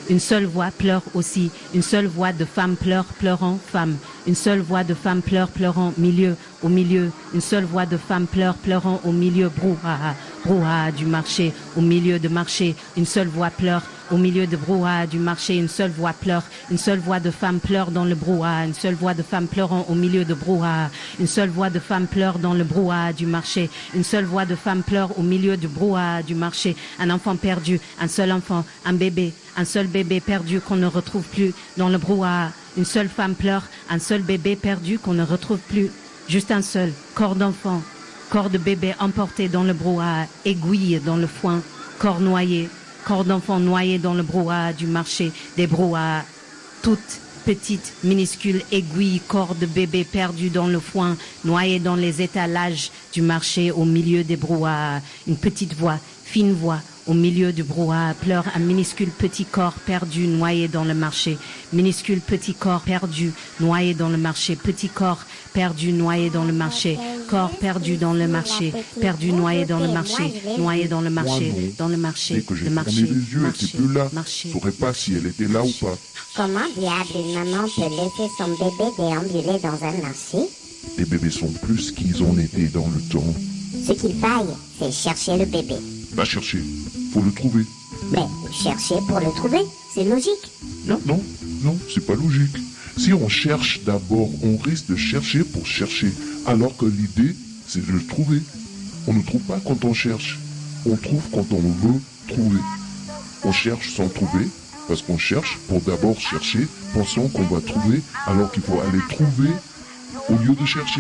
Une seule voix pleure aussi. Une seule voix de femme pleure, pleurant, femme. Une seule voix de femme pleure, pleurant, milieu, au milieu. Une seule voix de femme pleure, pleurant, au milieu, brouhaha, brouhaha du marché, au milieu de marché. Une seule voix pleure, au milieu de brouhaha du marché. Une seule voix pleure. Une seule voix de femme pleure dans le brouhaha. Une seule voix de femme pleurant au milieu de brouhaha. Une seule voix de femme pleure dans le brouhaha du marché. Une seule voix de femme pleure au milieu du brouhaha du marché. Un enfant perdu, un seul enfant, un bébé. Un seul bébé perdu qu'on ne retrouve plus dans le brouhaha. Une seule femme pleure, un seul bébé perdu qu'on ne retrouve plus. Juste un seul, corps d'enfant, corps de bébé emporté dans le brouhaha, aiguille dans le foin, corps noyé, corps d'enfant noyé dans le brouhaha du marché, des brouhahas. Toute petite, minuscule aiguille, corps de bébé perdu dans le foin, noyé dans les étalages du marché au milieu des brouhahas. Une petite voix, fine voix, au milieu du brouhaha, pleure un minuscule petit corps perdu, noyé dans le marché. Minuscule petit corps perdu, noyé dans le marché. Petit corps perdu, noyé dans le marché. Corps perdu dans le marché. Perdu, noyé dans le marché. Noyé dans le marché. Dans le marché. Dès que j'ai fermé les yeux, elle n'était plus là. Je ne saurais pas si elle était là ou pas. Comment diable une maman peut laisser son bébé déambuler dans un marché? Les bébés sont plus qu'ils ont été dans le temps. Ce qu'il faille, c'est chercher le bébé. Va chercher. Faut le trouver. Mais chercher pour le trouver, c'est logique. Non, c'est pas logique. Si on cherche d'abord, on risque de chercher pour chercher. Alors que l'idée, c'est de le trouver. On ne trouve pas quand on cherche. On trouve quand on veut trouver. On cherche sans trouver, parce qu'on cherche pour d'abord chercher, pensant qu'on va trouver, alors qu'il faut aller trouver au lieu de chercher.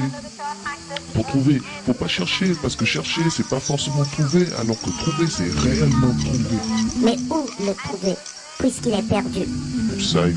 Pour trouver, faut pas chercher, parce que chercher, c'est pas forcément trouver, alors que trouver, c'est réellement trouver. Mais où le trouver, puisqu'il est perdu? Pour ça, il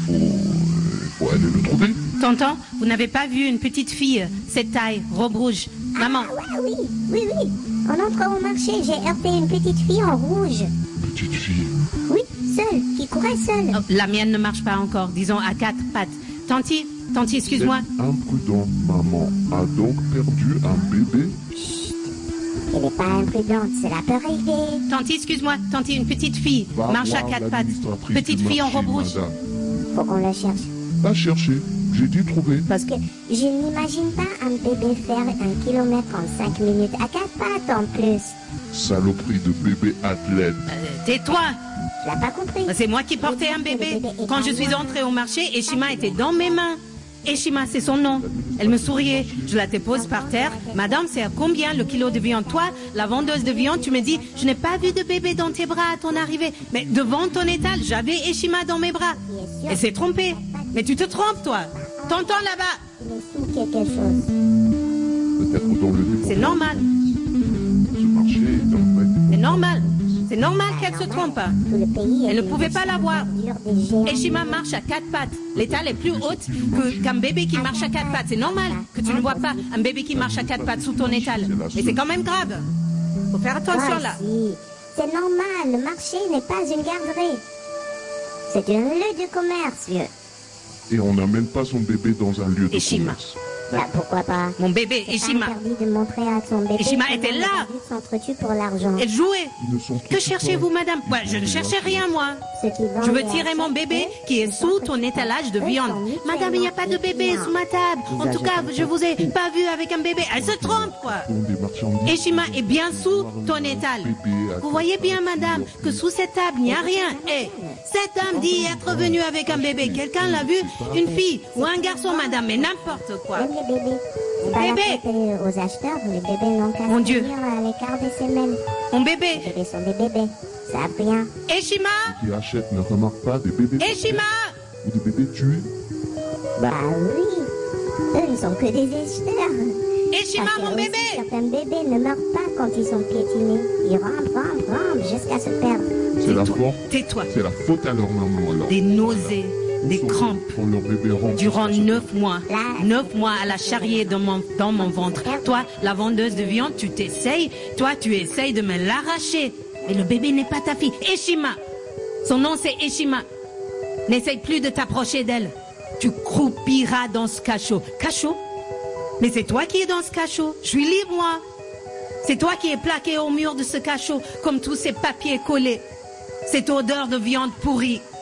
faut aller le trouver. Tonton, vous n'avez pas vu une petite fille, cette taille, robe rouge? Maman. Oui. En entrant au marché, j'ai heurté une petite fille en rouge. Petite fille? Oui, seule, qui courait seule. Oh, la mienne ne marche pas encore, disons à 4 pattes. Tanti, excuse-moi. Imprudente maman a donc perdu un bébé? Chut, elle n'est pas imprudente, cela peut arriver. Tanti, excuse-moi. Tanti, une petite fille, marche à 4 pattes. Petite fille en robe rouge. Faut qu'on le cherche. Va chercher, j'ai dit trouver. Parce que je n'imagine pas un bébé faire 1 kilomètre en 5 minutes à 4 pattes en plus. Saloperie de bébé athlète. Tais-toi. Tu l'as pas compris. C'est moi qui portais un bébé. Quand je suis entrée au marché, Eshima était dans mes mains. Eshima, c'est son nom. Elle me souriait. Je la dépose par terre. Madame, c'est à combien le kilo de viande? Toi, la vendeuse de viande, tu me dis, je n'ai pas vu de bébé dans tes bras à ton arrivée. Mais devant ton étal, j'avais Eshima dans mes bras. Elle s'est trompée. Mais tu te trompes, toi. Tonton là-bas. Il est sous quelque chose. Peut-être dans le dépôt. C'est normal. Ce marché est en fait... C'est normal. C'est normal qu'elle se trompe. Elle ne pouvait pas l'avoir. Eshima marche à 4 pattes. L'étal est plus haute qu'un bébé qui marche à 4 pattes. C'est normal que tu ne vois pas un bébé qui marche à 4 pattes sous ton étal. Mais c'est quand même grave. Faut faire attention là. C'est normal. Le marché n'est pas une garderie. C'est un lieu de commerce, vieux. Et on n'amène pas son bébé dans un lieu de Eshima. commerce. Bah, pourquoi pas? Mon bébé, Eshima. C'est interdit de montrer à son bébé. Eshima était là. S'entretue pour l'argent. Elle jouait. Ils ne sont Que cherchez-vous, madame? Ouais, je ne cherchais rien, moi. Je veux tirer mon bébé qui est sous ton étalage de viande. Madame, il n'y a pas de bébé sous ma table. En tout cas, je vous ai pas vu avec un bébé. Elle se trompe, quoi. Eshima est bien sous ton étal. Vous voyez bien, madame, que sous cette table, il n'y a rien. Et cette dame dit être venue avec un bébé. Quelqu'un l'a vu? Une fille ou un garçon, madame, mais n'importe quoi. Même les bébés. Bébé. Aux acheteurs, les bébés n'ont qu'à Mon Dieu. se tenir à l'écart des semelles. Mon bébé. Les bébés sont des bébés. Ça a rien. Eshima. Qui achètent ne remarquent pas des bébés... Eshima. Ou des bébés tués. Bah oui. Eux ne sont que des acheteurs. Eshima, mon bébé. Certains bébés ne meurent pas quand ils sont piétinés. Ils rampent jusqu'à se perdre. C'est la faute. Tais-toi. C'est la faute à leur maman alors. Des nausées, des crampes. Quand leur bébé rentre. Durant 9 mois. 9 mois à la charrier dans mon ventre. Toi, la vendeuse de viande, tu t'essayes. Toi, tu essayes de me l'arracher. Mais le bébé n'est pas ta fille. Eshima. Son nom, c'est Eshima. N'essaye plus de t'approcher d'elle. Tu croupiras dans ce cachot. Cachot? Mais c'est toi qui es dans ce cachot. Je suis libre, moi. C'est toi qui es plaqué au mur de ce cachot, comme tous ces papiers collés. Cette odeur de viande pourrie.